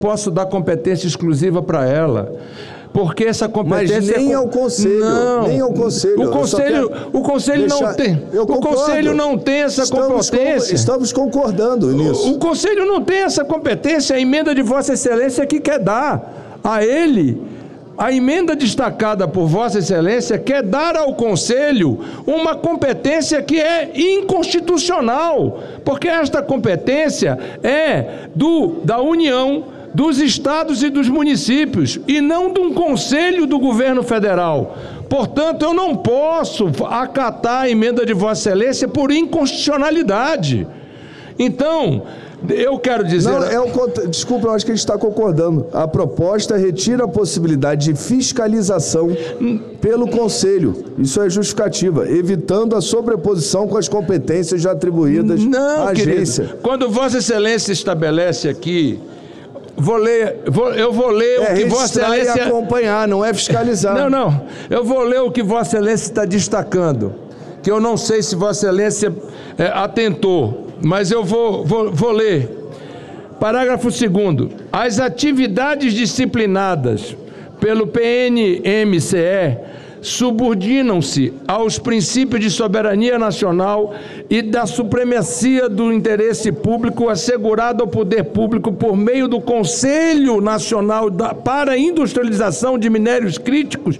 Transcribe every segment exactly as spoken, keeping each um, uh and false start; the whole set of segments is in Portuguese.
posso dar competência exclusiva para ela. Porque essa competência... Mas nem é... ao Conselho, não. nem ao Conselho. O Conselho, o conselho deixar... não tem. Eu o concordo. Conselho não tem essa estamos competência. Com... Estamos concordando nisso. O, o Conselho não tem essa competência. A emenda de Vossa Excelência que quer dar a ele. A emenda destacada por Vossa Excelência quer dar ao Conselho uma competência que é inconstitucional, porque esta competência é do, da União, dos estados e dos municípios, e não de um conselho do governo federal. Portanto, eu não posso acatar a emenda de Vossa Excelência por inconstitucionalidade. Então, eu quero dizer... Não, é o... Desculpa, eu acho que a gente está concordando. A proposta retira a possibilidade de fiscalização pelo Conselho. Isso é justificativa, evitando a sobreposição com as competências já atribuídas não, à agência. Querido, quando Vossa Excelência estabelece aqui... Vou ler, vou, eu vou ler é o que Vossa Excelência... É acompanhar, não é fiscalizar. Não, não. Eu vou ler o que Vossa Excelência está destacando, que eu não sei se Vossa Excelência é, atentou, mas eu vou, vou, vou ler. Parágrafo segundo. As atividades disciplinadas pelo P N M C E subordinam-se aos princípios de soberania nacional e da supremacia do interesse público assegurado ao poder público por meio do Conselho Nacional da, para a Industrialização de Minérios Críticos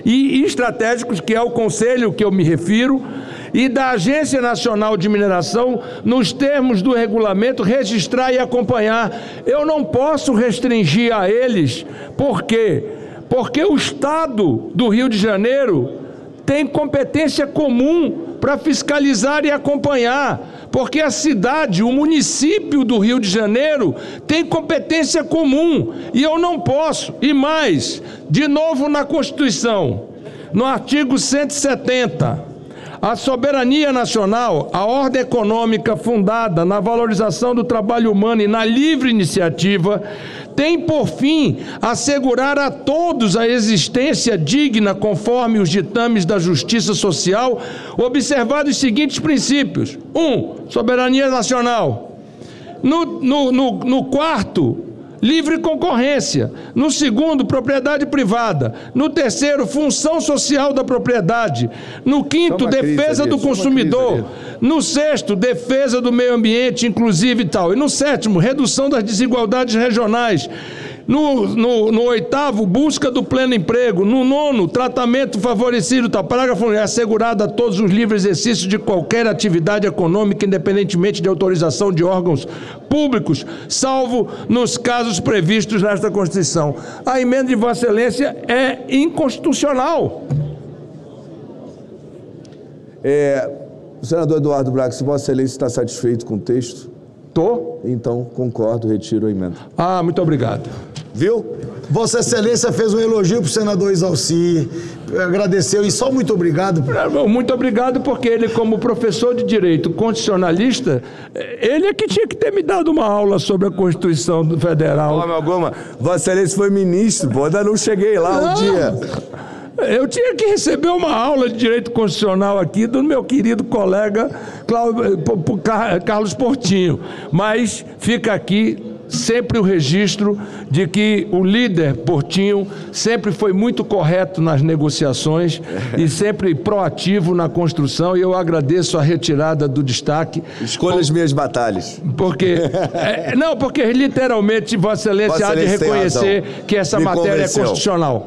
e Estratégicos, que é o conselho que eu me refiro, e da Agência Nacional de Mineração, nos termos do regulamento, registrar e acompanhar. Eu não posso restringir a eles, por quê? Porque o Estado do Rio de Janeiro tem competência comum para fiscalizar e acompanhar, porque a cidade, o município do Rio de Janeiro tem competência comum, e eu não posso. E mais, de novo na Constituição, no artigo cento e setenta, a soberania nacional, a ordem econômica fundada na valorização do trabalho humano e na livre iniciativa, tem por fim assegurar a todos a existência digna conforme os ditames da justiça social, observados os seguintes princípios. Um, soberania nacional. No, no, no, no quarto, livre concorrência. No segundo, propriedade privada. No terceiro, função social da propriedade. No quinto, defesa do consumidor. No sexto, defesa do meio ambiente, inclusive e tal. E no sétimo, redução das desigualdades regionais. No, no, no oitavo, busca do pleno emprego. No nono, tratamento favorecido, tal. Parágrafo é assegurado a todos os livres exercícios de qualquer atividade econômica, independentemente de autorização de órgãos públicos, salvo nos casos previstos nesta Constituição. A emenda de Vossa Excelência é inconstitucional. É, o senador Eduardo Braga, se Vossa Excelência está satisfeito com o texto? Estou. Então, concordo, retiro a emenda. Ah, muito obrigado. Viu? Vossa Excelência fez um elogio para o senador Exalci, agradeceu e só muito obrigado. Muito obrigado, porque ele, como professor de direito constitucionalista, ele é que tinha que ter me dado uma aula sobre a Constituição Federal. Forma alguma. Vossa Excelência foi ministro, pô, ainda não cheguei lá não. um dia. Eu tinha que receber uma aula de direito constitucional aqui do meu querido colega Carlos Portinho, mas fica aqui sempre o registro de que o líder Portinho sempre foi muito correto nas negociações e sempre proativo na construção, e eu agradeço a retirada do destaque. Escolha as minhas batalhas. Porque, é, não, porque literalmente Vossa Excelência há de reconhecer que essa Me matéria convenceu. é constitucional.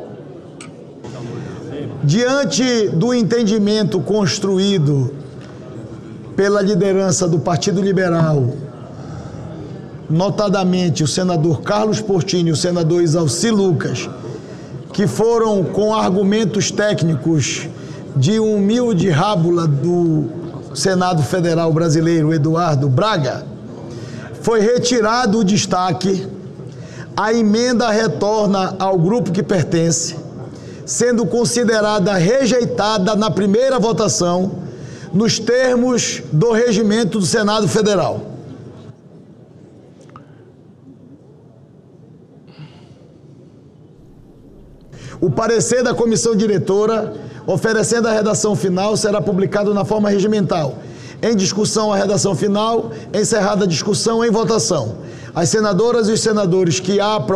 Diante do entendimento construído pela liderança do Partido Liberal, notadamente o senador Carlos Portinho e o senador Exalci Lucas, que foram com argumentos técnicos de um humilde rábula do Senado Federal Brasileiro, Eduardo Braga, foi retirado o destaque, a emenda retorna ao grupo que pertence, sendo considerada rejeitada na primeira votação, nos termos do regimento do Senado Federal. O parecer da comissão diretora, oferecendo a redação final, será publicado na forma regimental. Em discussão, a redação final, encerrada a discussão, em votação. As senadoras e os senadores que a